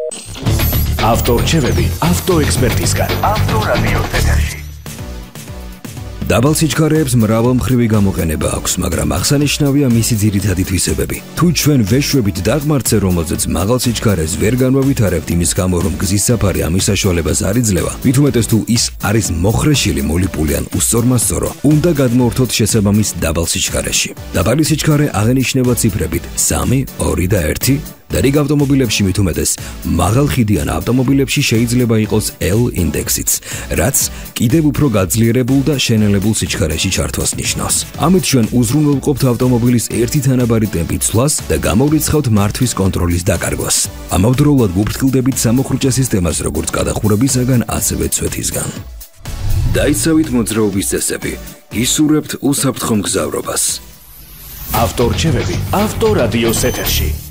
ავტორჩევები ავტოექსპერტისგან. ავტორადიოს ეთერში. დაბალ სიჩქარეებს მრავალმხრივი გამოყენება აქვს, მაგრამ აღსანიშნავია მისი ძირითადი თვისებები. თუ ჩვენ ვეშვებით დაღმართზე, რომელზეც მაღალ სიჩქარეს ვერ განვავითარებთ იმის გამო, რომ გზის საფარი ამის საშუალებას არ იძლევა, მით უმეტეს თუ ის არის მოხრეშილი, მოლიპული ან უსწორმასწორო, უნდა გადმოვართოთ შესაბამის დაბალ სიჩქარეში. დაბალი სიჩქარე აღენიშნება ციფრებით 3, 2 და 1. და რიგ ავტომობილებში მით უმეტეს მაღალ ხიდიან ავტომობილებში შეიძლება იყოს L ინდექსიც, რაც კიდევ უფრო გაძლიერებულ და შენელებულ სიჩქარეში ჩართვას ნიშნავს. ამით ჩვენ უზრუნველყოფთ ავტომობილის ერთი თანაბარი ტემპით ცვლას და გამოვრიცხავთ მართვის კონტროლის დაკარგვას. ამავდროულად ვუფრთხილდებით სამოხრუჭე სისტემას როგორც გადახურებისაგან, ასევე ცვეთისგან. დაიცავით მოძრაობის წესები, ისურვებთ უსაფრთხო მგზავრობას. ავტორჩევები ავტორადიოს ეთერში.